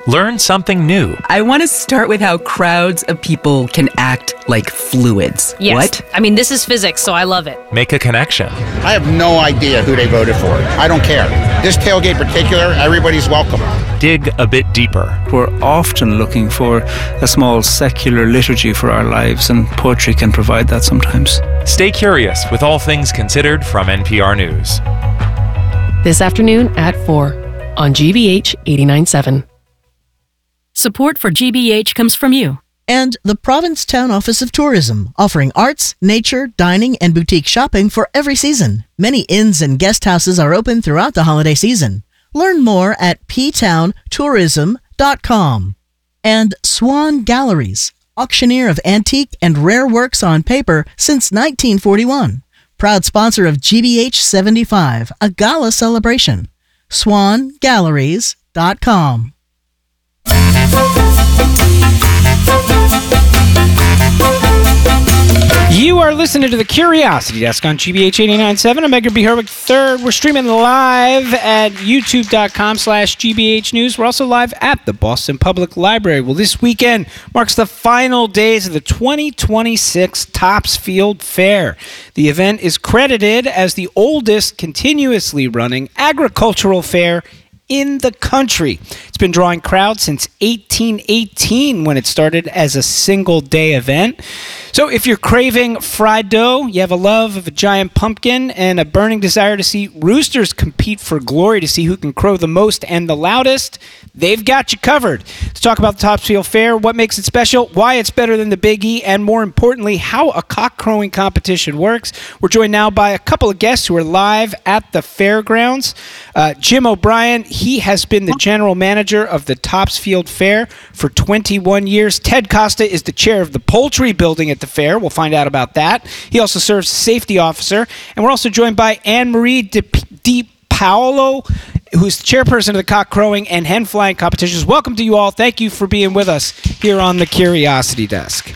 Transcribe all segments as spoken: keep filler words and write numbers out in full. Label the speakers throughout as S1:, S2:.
S1: Learn something new.
S2: I want to start with how crowds of people can act like fluids.
S3: Yes.
S2: What?
S3: I mean, this is physics, so I love it.
S1: Make a connection.
S4: I have no idea who they voted for. I don't care. This tailgate in particular, everybody's welcome.
S1: Dig a bit deeper.
S5: We're often looking for a small secular liturgy for our lives, and poetry can provide that sometimes.
S1: Stay curious with All Things Considered from N P R News.
S6: This afternoon at four on G B H eighty-nine point seven.
S7: Support for G B H comes from you.
S8: And the Provincetown Office of Tourism, offering arts, nature, dining, and boutique shopping for every season. Many inns and guest houses are open throughout the holiday season. Learn more at p town tourism dot com. And Swan Galleries, auctioneer of antique and rare works on paper since nineteen forty-one. Proud sponsor of G B H seventy-five, a gala celebration. swan galleries dot com.
S9: You are listening to the Curiosity Desk on G B H eighty-nine point seven. I'm Edgar B. Herwick the third. We're streaming live at youtube.com slash GBH News. We're also live at the Boston Public Library. Well, this weekend marks the final days of the twenty twenty-six Topsfield Fair. The event is credited as the oldest continuously running agricultural fair in the country. It's been drawing crowds since eighteen eighteen when it started as a single-day event. So if you're craving fried dough, you have a love of a giant pumpkin, and a burning desire to see roosters compete for glory to see who can crow the most and the loudest, they've got you covered. To talk about the Topsfield Fair, what makes it special, why it's better than the Big E, and more importantly, how a cock crowing competition works, we're joined now by a couple of guests who are live at the fairgrounds. Uh, Jim O'Brien, he has been the general manager of the Topsfield Fair for twenty-one years. Ted Costa is the chair of the poultry building at the fair. We'll find out about that. He also serves as safety officer. And we're also joined by Anne-Marie Di, Di Paolo, who's the chairperson of the cock crowing and hen flying competitions. Welcome to you all. Thank you for being with us here on the Curiosity Desk.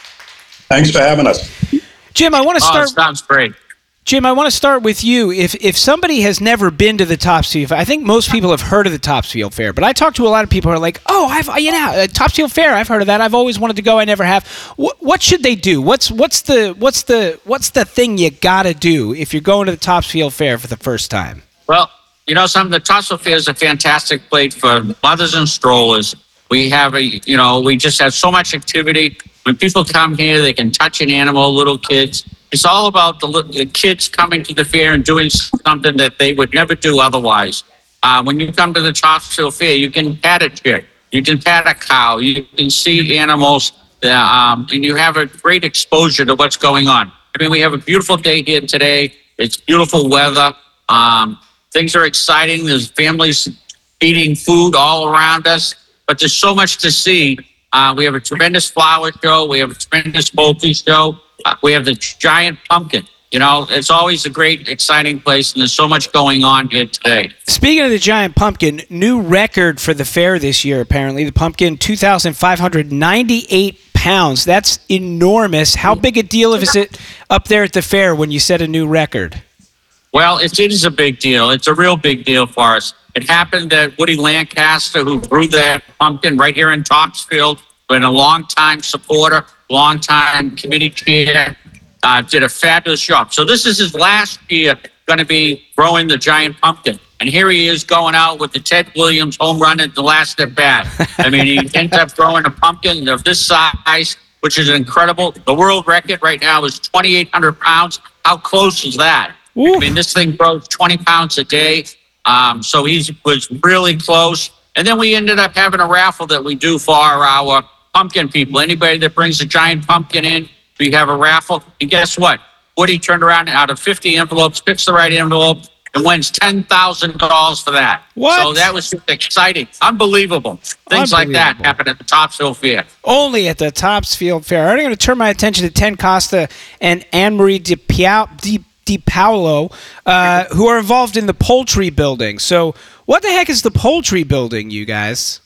S10: Thanks for having us.
S9: Jim, I want to start.
S11: Oh, sounds great.
S9: Jim, I want to start with you. If if somebody has never been to the Topsfield, I think most people have heard of the Topsfield Fair, but I talk to a lot of people who are like, "Oh, I've you know, uh, Topsfield Fair. I've heard of that. I've always wanted to go. I never have." What what should they do? What's what's the what's the what's the thing you got to do if you're going to the Topsfield Fair for the first time?
S11: Well, you know, some the Topsfield Fair is a fantastic place for mothers and strollers. We have a you know, we just have so much activity. When people come here, they can touch an animal, little kids. It's all about the, the kids coming to the fair and doing something that they would never do otherwise. Uh, when you come to the Topsfield Fair, you can pet a chick, you can pet a cow, you can see animals, uh, um, and you have a great exposure to what's going on. I mean, we have a beautiful day here today. It's beautiful weather. Um, things are exciting. There's families eating food all around us, but there's so much to see. Uh, we have a tremendous flower show. We have a tremendous poultry show. Uh, we have the giant pumpkin. You know, it's always a great, exciting place, and there's so much going on here today.
S9: Speaking of the giant pumpkin, new record for the fair this year, apparently. The pumpkin, two thousand five hundred ninety-eight pounds. That's enormous. How big a deal is it up there at the fair when you set a new record?
S11: Well, it is a big deal. It's a real big deal for us. It happened that Woody Lancaster, who grew that pumpkin right here in Topsfield, been a long-time supporter, long-time committee chair, uh, did a fabulous job. So this is his last year going to be growing the giant pumpkin. And here he is going out with the Ted Williams home run at the last at bat. I mean, he ends up growing a pumpkin of this size, which is incredible. The world record right now is twenty-eight hundred pounds. How close is that? Ooh. I mean, this thing grows twenty pounds a day. Um, so he was really close. And then we ended up having a raffle that we do for our pumpkin people. Anybody that brings a giant pumpkin in, we have a raffle. And guess what? Woody turned around out of fifty envelopes, picks the right envelope, and wins ten thousand dollars for that.
S9: What?
S11: So that was exciting. Unbelievable. Things like that happen at the Topsfield Fair.
S9: Only at the Topsfield Fair. I'm going to turn my attention to Ted Costa and Anne-Marie Di, Pia- Di, Di Paolo, uh, who are involved in the poultry building. So what the heck is the poultry building, you guys?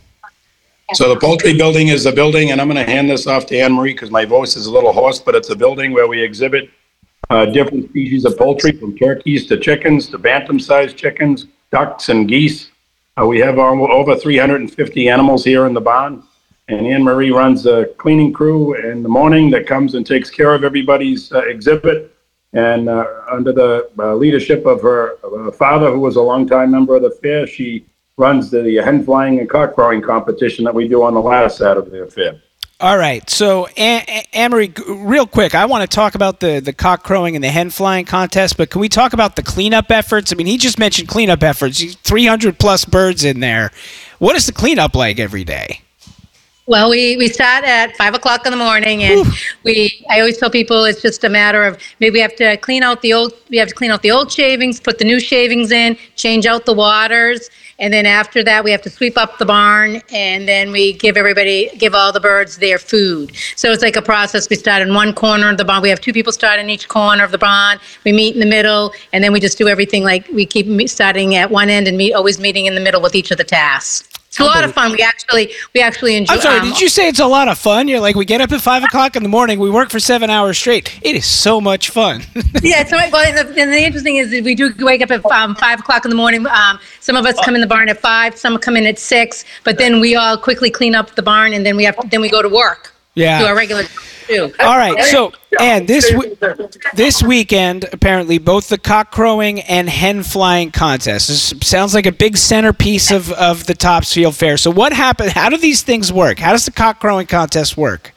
S10: So the poultry building is a building, and I'm going to hand this off to Anne-Marie because my voice is a little hoarse, but it's a building where we exhibit uh, different species of poultry, from turkeys to chickens to bantam-sized chickens, ducks and geese. Uh, we have um, over three hundred fifty animals here in the barn, and Anne Marie runs a cleaning crew in the morning that comes and takes care of everybody's uh, exhibit. And uh, under the uh, leadership of her uh, father, who was a longtime member of the fair, she runs the hen flying and cock crowing competition that we do on the last Saturday of the fair.
S9: All right, so Anne-Marie, real quick, I want to talk about the, the cock crowing and the hen flying contest, but can we talk about the cleanup efforts? I mean, he just mentioned cleanup efforts, three hundred plus birds in there. What is the cleanup like every day?
S3: Well, we, we start at five o'clock in the morning, and Ooh. we I always tell people it's just a matter of maybe we have to clean out the old we have to clean out the old shavings, put the new shavings in, change out the waters. And then after that, we have to sweep up the barn, and then we give everybody, give all the birds their food. So it's like a process. We start in one corner of the barn. We have two people start in each corner of the barn. We meet in the middle, and then we just do everything like we keep starting at one end and meet, always meeting in the middle with each of the tasks. It's a lot of fun. We actually, we actually enjoy.
S9: I'm sorry.
S3: Um,
S9: did you say it's a lot of fun? You're like, we get up at five o'clock in the morning. We work for seven hours straight. It is so much fun.
S3: Yeah. So, well, and the, and the interesting is that we do wake up at um, five o'clock in the morning. Um, some of us come in the barn at five. Some come in at six. But then we all quickly clean up the barn, and then we have then we go to work.
S9: Yeah.
S3: Do our regular. Too.
S9: All right. So, and this w- this weekend, apparently, both the cock crowing and hen flying contests. This sounds like a big centerpiece of, of the Topsfield Fair. So, what happened? How do these things work? How does the cock crowing contest work?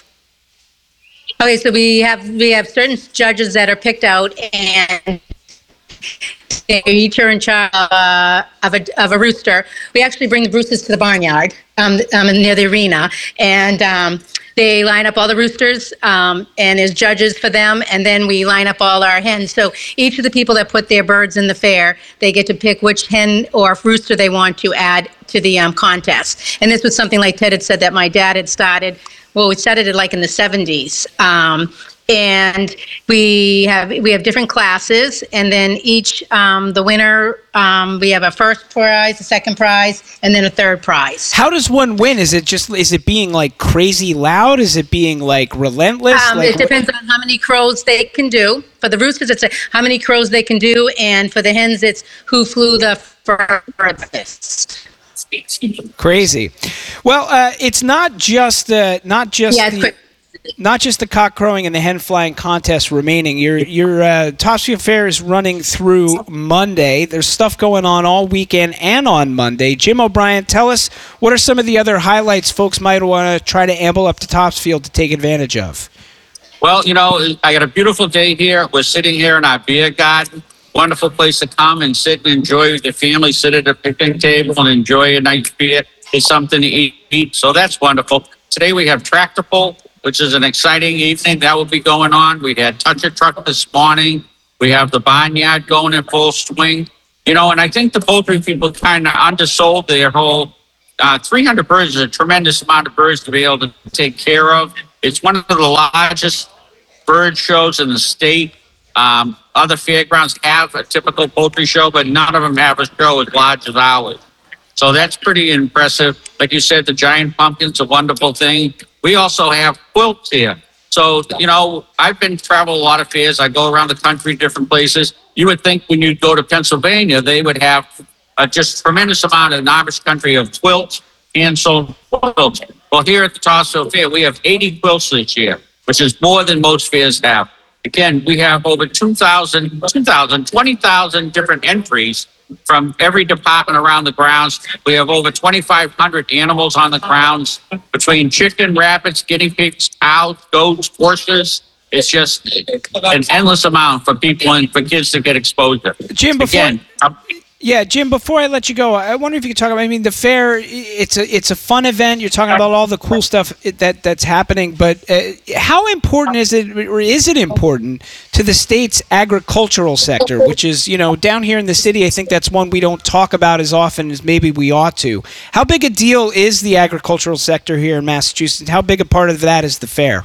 S3: Okay, so we have we have certain judges that are picked out, and they each are in charge uh, of a of a rooster. We actually bring the roosters to the barnyard um, um, near the arena, and um, they line up all the roosters um, and as judges for them, and then we line up all our hens. So each of the people that put their birds in the fair, they get to pick which hen or rooster they want to add to the um, contest. And this was something like Ted had said that my dad had started. Well, we started it like in the seventies. Um, and we have we have different classes, and then each um, the winner um, we have a first prize, a second prize, and then a third prize.
S9: How does one win? Is it just is it being like crazy loud? Is it being like relentless?
S3: Um,
S9: like,
S3: it depends on how many crows they can do. For the roosters, it's a, how many crows they can do, and for the hens, it's who flew the furthest.
S9: Crazy. Well, uh, it's not just uh, not just
S3: yeah,
S9: the, not just the cock crowing and the hen flying contest remaining. Your your uh, Topsfield Fair is running through Monday. There's stuff going on all weekend and on Monday. Jim O'Brien, tell us what are some of the other highlights folks might want to try to amble up to Topsfield to take advantage of.
S11: Well, you know, I got a beautiful day here. We're sitting here in our beer garden. Wonderful place to come and sit and enjoy with your family. Sit at a picnic table and enjoy a nice beer. It's something to eat. So that's wonderful. Today we have tractor pull, which is an exciting evening. That will be going on. We had touch a truck this morning. We have the barnyard going in full swing. You know, and I think the poultry people kind of undersold their whole uh, three hundred birds is a tremendous amount of birds to be able to take care of. It's one of the largest bird shows in the state. Um, other fairgrounds have a typical poultry show, but none of them have a show as large as ours. So that's pretty impressive. Like you said, the giant pumpkin's a wonderful thing. We also have quilts here. So, you know, I've been travel a lot of fairs. I go around the country, different places. You would think when you go to Pennsylvania, they would have a just tremendous amount of Amish country of quilts, hand-sewn quilts. Well, here at the Topsfield Fair, we have eighty quilts this year, which is more than most fairs have. Again, we have over two thousand, two thousand, twenty thousand different entries from every department around the grounds. We have over twenty-five hundred animals on the grounds between chicken, rabbits, guinea pigs, cows, goats, horses. It's just an endless amount for people and for kids to get exposure.
S9: Jim, before,
S11: Again, um,
S9: yeah, Jim, before I let you go, I wonder if you could talk about, I mean, the fair, it's a it's a fun event. You're talking about all the cool stuff that that's happening, but uh, how important is it, or is it important to the state's agricultural sector, which is, you know, down here in the city, I think that's one we don't talk about as often as maybe we ought to. How big a deal is the agricultural sector here in Massachusetts? How big a part of that is the fair?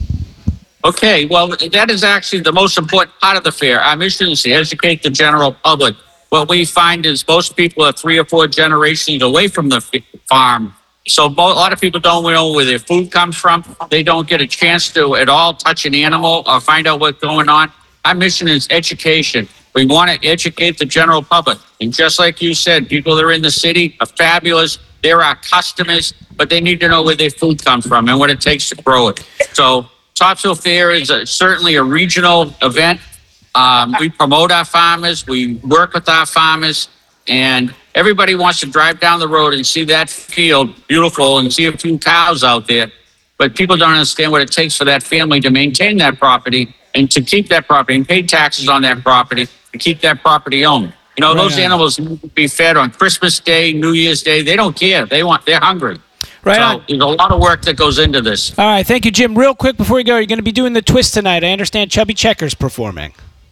S11: Okay, well, that is actually the most important part of the fair. Our mission is to educate the general public. What we find is most people are three or four generations away from the farm. So a lot of people don't know where their food comes from. They don't get a chance to at all touch an animal or find out what's going on. Our mission is education. We want to educate the general public. And just like you said, people that are in the city are fabulous. They're our customers, but they need to know where their food comes from and what it takes to grow it. So Topsfield Fair is a, certainly a regional event. Um, we promote our farmers. We work with our farmers. And everybody wants to drive down the road and see that field beautiful and see a few cows out there. But people don't understand what it takes for that family to maintain that property and to keep that property and pay taxes on that property to keep that property owned. You know,
S9: Right
S11: those
S9: on.
S11: animals need to be fed on Christmas Day, New Year's Day. They don't care. They want, they're hungry.
S9: Right
S11: so
S9: on.
S11: there's a lot of work that goes into this.
S9: All right, thank you, Jim. Real quick before we go, you're going to be doing the twist tonight. I understand Chubby Checker's performing.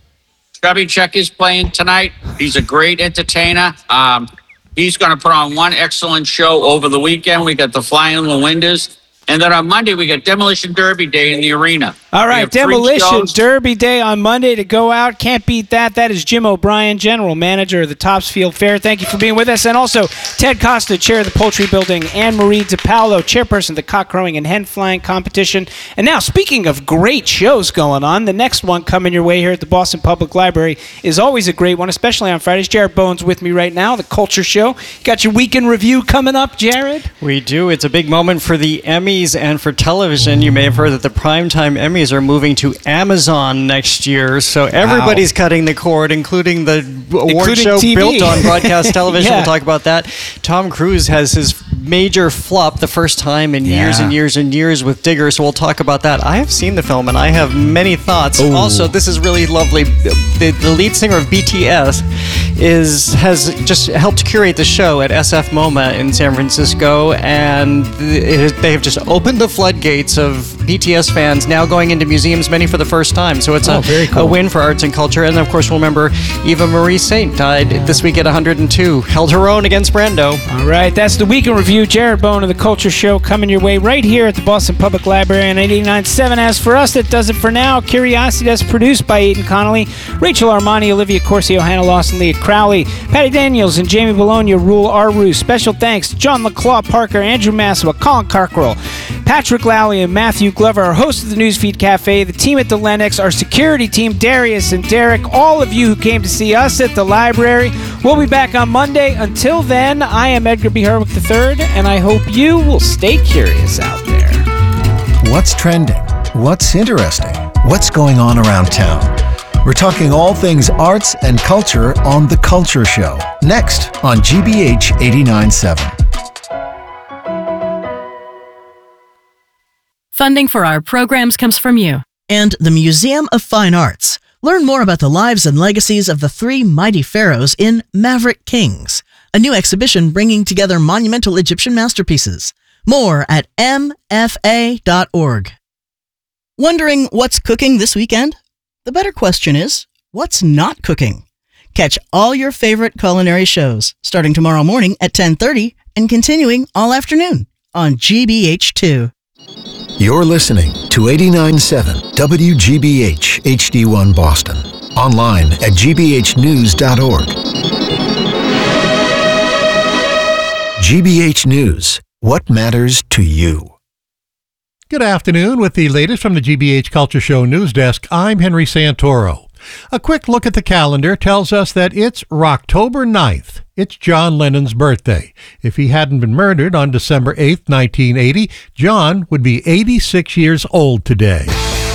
S11: Chubby Check is playing tonight. He's a great entertainer. Um, he's going to put on one excellent show over the weekend. We got the Flying Lawinders. And then on Monday, we got Demolition Derby Day in the arena.
S9: All
S11: We
S9: right,
S11: have three
S9: Demolition
S11: shows.
S9: Derby Day on Monday to go out. Can't beat that. That is Jim O'Brien, General Manager of the Topsfield Fair. Thank you for being with us. And also, Ted Costa, Chair of the Poultry Building, Anne-Marie DePaolo, Chairperson of the Cock Crowing and Hen Flying Competition. And now, speaking of great shows going on, the next one coming your way here at the Boston Public Library is always a great one, especially on Fridays. Jared Bowen's with me right now, the Culture Show. You got your weekend review coming up, Jared?
S12: We do. It's a big moment for the Emmys and for television. You may have heard that the Primetime Emmys are moving to Amazon next year, so everybody's wow. cutting the cord, including the award
S9: including
S12: show
S9: T V.
S12: built on broadcast television.
S9: Yeah.
S12: We'll talk about that. Tom Cruise has his major flop the first time in
S9: Yeah.
S12: years and years and years with Digger, so we'll talk about that. I have seen the film, and I have many thoughts.
S9: Ooh.
S12: Also, this is really lovely. The, the lead singer of B T S is has just helped curate the show at S F MoMA in San Francisco, and it, they have just opened the floodgates of B T S fans now going into museums, many for the first time. So it's
S9: Oh,
S12: a,
S9: very cool.
S12: a win for arts and culture. And of course, we'll remember Eva Marie Saint died this week at one hundred two. Held her own against Brando.
S9: All right, that's the weekend review. Jared Bowen of the Culture Show coming your way right here at the Boston Public Library on eighty-nine point seven. As for us, that does it for now. Curiosity Desk produced by Aidan Connolly, Rachel Armani, Olivia Corsi, Hannah Lawson, Leah Crowley, Patty Daniels, and Jamie Bologna rule our roost. Special thanks to John LaClaw Parker, Andrew Massawa, Colin Cockrell, Patrick Lally, and Matthew Glover, our host of the Newsfeed Cafe, the team at the Lennox, our security team, Darius and Derek, all of you who came to see us at the library. We'll be back on Monday. Until then, I am Edgar B. Herwick the third, and I hope you will stay curious out there.
S13: What's trending? What's interesting? What's going on around town? We're talking all things arts and culture on The Culture Show, next on G B H eighty-nine point seven.
S7: Funding for our programs comes from you.
S8: And the Museum of Fine Arts. Learn more about the lives and legacies of the three mighty pharaohs in Maverick Kings, a new exhibition bringing together monumental Egyptian masterpieces. More at m f a dot org. Wondering what's cooking this weekend? The better question is, what's not cooking? Catch all your favorite culinary shows starting tomorrow morning at ten thirty and continuing all afternoon on G B H two.
S13: You're listening to eighty-nine point seven W G B H H D one Boston. Online at g b h news dot org. G B H News. What matters to you?
S14: Good afternoon. With the latest from the G B H Culture Show News Desk, I'm Henry Santoro. A quick look at the calendar tells us that it's Rocktober ninth. It's John Lennon's birthday. If he hadn't been murdered on December eighth, nineteen eighty, John would be eighty-six years old today.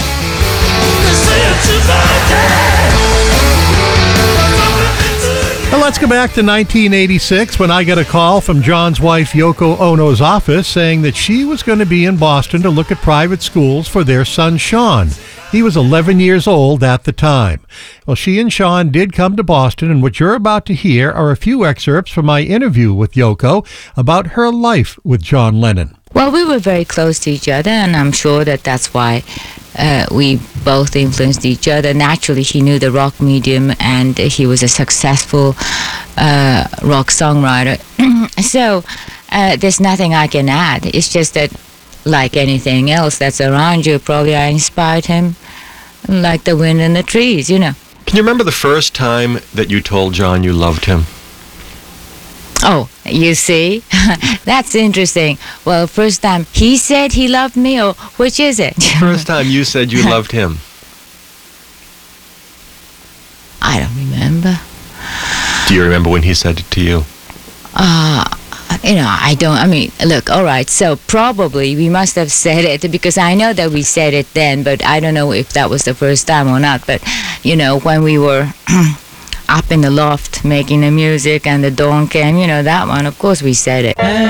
S14: Well, let's go back to nineteen eighty-six when I got a call from John's wife Yoko Ono's office saying that she was going to be in Boston to look at private schools for their son Sean. He was eleven years old at the time. Well, she and Sean did come to Boston, and what you're about to hear are a few excerpts from my interview with Yoko about her life with John Lennon.
S15: Well, we were very close to each other, and I'm sure that that's why uh, we both influenced each other. Naturally, he knew the rock medium, and he was a successful uh, rock songwriter. so uh, there's nothing I can add. It's just that, like anything else that's around you, probably I inspired him, like the wind in the trees, you know.
S16: Can you remember the first time that you told John you loved him?
S15: Oh, you see? That's interesting. Well, first time he said he loved me, or which is it?
S16: First time you said you loved him.
S15: I don't remember. remember.
S16: Do you remember when he said it to you?
S15: Uh, you know, I don't, I mean, look, all right, so probably we must have said it because I know that we said it then, but I don't know if that was the first time or not. But, you know, when we were up in the loft making the music and the dawn came, you know, that one, of course we said it.